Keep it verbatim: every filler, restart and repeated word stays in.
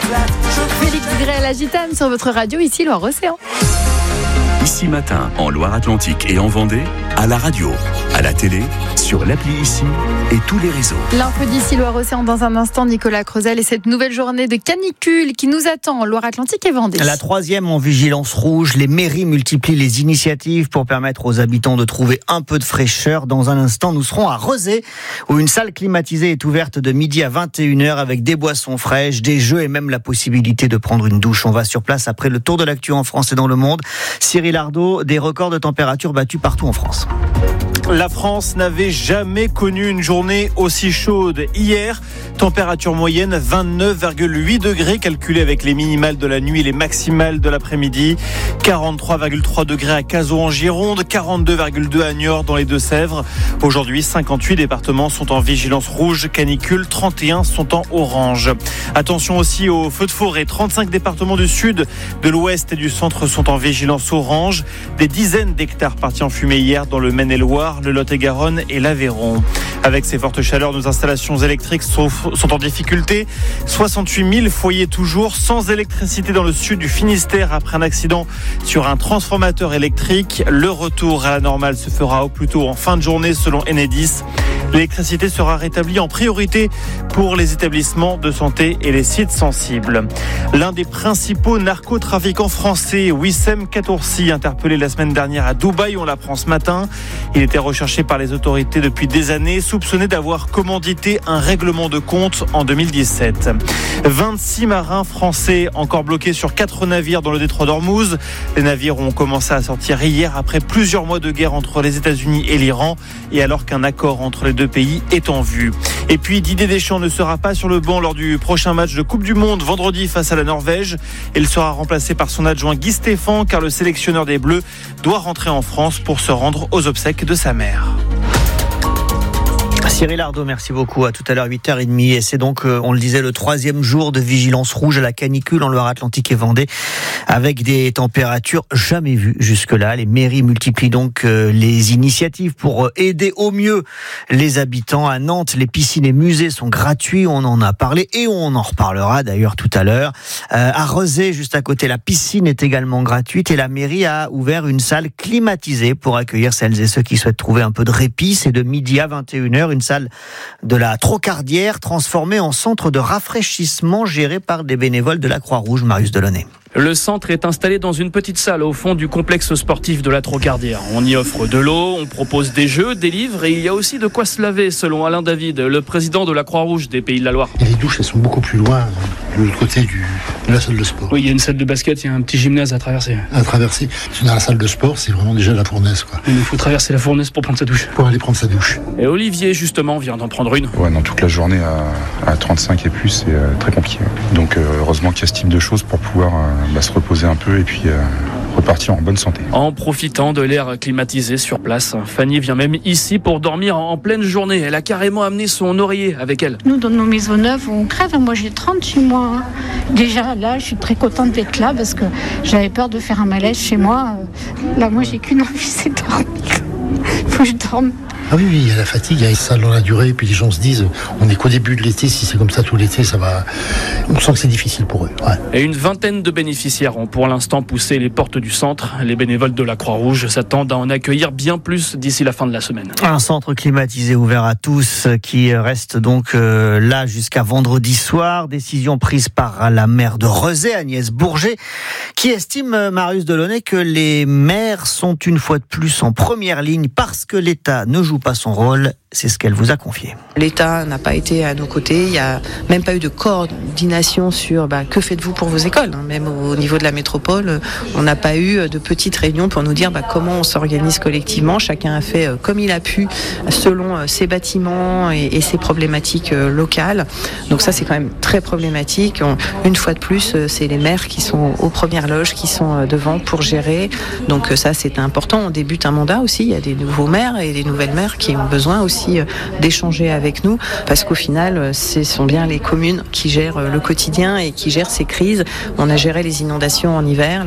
Félix Gray, la gitane sur votre radio, ici Loire-Océan. Ici Matin, en Loire-Atlantique et en Vendée, à la radio, à la télé, sur l'appli Ici et tous les réseaux. L'info d'ici Loire-Océan dans un instant, Nicolas Creusel, et cette nouvelle journée de canicule qui nous attend en Loire-Atlantique et Vendée. La troisième en vigilance rouge, les mairies multiplient les initiatives pour permettre aux habitants de trouver un peu de fraîcheur. Dans un instant, nous serons à Rezé, où une salle climatisée est ouverte de midi à vingt et une heures avec des boissons fraîches, des jeux et même la possibilité de prendre une douche. On va sur place après le tour de l'actu en France et dans le monde. Cyril Ardo, des records de température battus partout en France. La France n'avait jamais connu une journée aussi chaude. Hier, température moyenne vingt-neuf virgule huit degrés, calculée avec les minimales de la nuit et les maximales de l'après-midi. quarante-trois virgule trois degrés à Cazaux en Gironde, quarante-deux virgule deux à Niort dans les Deux-Sèvres. Aujourd'hui, cinquante-huit départements sont en vigilance rouge canicule, trente et un sont en orange. Attention aussi aux feux de forêt. trente-cinq départements du sud, de l'ouest et du centre sont en vigilance orange. Des dizaines d'hectares partis en fumée hier dans le Maine-et-Loire, le Lot-et-Garonne et l'Aveyron. Avec ces fortes chaleurs, nos installations électriques sont, sont en difficulté. soixante-huit mille foyers toujours sans électricité dans le sud du Finistère après un accident sur un transformateur électrique. Le retour à la normale se fera au plus tôt en fin de journée selon Enedis. L'électricité sera rétablie en priorité pour les établissements de santé et les sites sensibles. L'un des principaux narcotrafiquants français, Wissem Katoursi, interpellé la semaine dernière à Dubaï, on l'apprend ce matin. Il était recherché par les autorités depuis des années, soupçonné d'avoir commandité un règlement de compte en deux mille dix-sept. vingt-six marins français encore bloqués sur quatre navires dans le détroit d'Ormuz. Les navires ont commencé à sortir hier après plusieurs mois de guerre entre les États-Unis et l'Iran et alors qu'un accord entre les deux pays est en vue. Et puis Didier Deschamps ne sera pas sur le banc lors du prochain match de Coupe du Monde vendredi face à la Norvège. Il sera remplacé par son adjoint Guy Stéphane car le sélectionneur des Bleus doit rentrer en France pour se rendre aux obsèques de sa mère. Cyril Ardo, merci beaucoup. À tout à l'heure, huit heures trente. Et c'est donc, on le disait, le troisième jour de vigilance rouge à la canicule en Loire-Atlantique et Vendée, avec des températures jamais vues jusque-là. Les mairies multiplient donc les initiatives pour aider au mieux les habitants. À Nantes, les piscines et musées sont gratuits. On en a parlé et on en reparlera d'ailleurs tout à l'heure. Euh, à Rezé, juste à côté, la piscine est également gratuite et la mairie a ouvert une salle climatisée pour accueillir celles et ceux qui souhaitent trouver un peu de répit. C'est de midi à vingt et une heures. Une salle de la Trocardière transformée en centre de rafraîchissement géré par des bénévoles de la Croix-Rouge. Marius Delaunay. Le centre est installé dans une petite salle au fond du complexe sportif de la Trocardière. On y offre de l'eau, on propose des jeux, des livres et il y a aussi de quoi se laver selon Alain David, le président de la Croix-Rouge des Pays de la Loire. Et les douches, elles sont beaucoup plus loin, de l'autre côté du, de la salle de sport. Oui, il y a une salle de basket, il y a un petit gymnase à traverser. À traverser. Dans la salle de sport, c'est vraiment déjà la fournaise, quoi. Il nous faut traverser la fournaise pour prendre sa douche. Pour aller prendre sa douche. Et Olivier, justement, vient d'en prendre une. Ouais, non, toute la journée à, à trente-cinq et plus, c'est euh, très compliqué. Donc, euh, heureusement qu'il y a ce type de choses pour pouvoir euh, bah, se reposer un peu et puis euh, repartir en bonne santé. En profitant de l'air climatisé sur place, Fanny vient même ici pour dormir en pleine journée. Elle a carrément amené son oreiller avec elle. Nous, dans nos maisons neuves, on crève. Moi, j'ai trente-huit mois. Déjà, là, je suis très contente d'être là parce que j'avais peur de faire un malaise chez moi. Là, moi, j'ai qu'une envie, c'est dormir. Il faut que je dorme. Ah oui, oui, il y a la fatigue, il y a ça dans la durée, puis les gens se disent, on n'est qu'au début de l'été, si c'est comme ça tout l'été, ça va. On sent que c'est difficile pour eux. Ouais. Et une vingtaine de bénéficiaires ont pour l'instant poussé les portes du centre. Les bénévoles de la Croix-Rouge s'attendent à en accueillir bien plus d'ici la fin de la semaine. Un centre climatisé ouvert à tous qui reste donc là jusqu'à vendredi soir. Décision prise par la maire de Rezé, Agnès Bourget, qui estime, Marius Delaunay, que les maires sont une fois de plus en première ligne parce que l'État ne joue pas son rôle. C'est ce qu'elle vous a confié. L'État n'a pas été à nos côtés. Il n'y a même pas eu de coordination sur bah, que faites-vous pour vos écoles. Même au niveau de la métropole, on n'a pas eu de petites réunions pour nous dire bah, comment on s'organise collectivement. Chacun a fait comme il a pu selon ses bâtiments et, et ses problématiques locales. Donc ça, c'est quand même très problématique. On, une fois de plus, c'est les maires qui sont aux premières loges, qui sont devant pour gérer. Donc ça, c'est important. On débute un mandat aussi. Il y a des nouveaux maires et des nouvelles maires qui ont besoin aussi d'échanger avec nous parce qu'au final ce sont bien les communes qui gèrent le quotidien et qui gèrent ces crises. On a géré les inondations en hiver.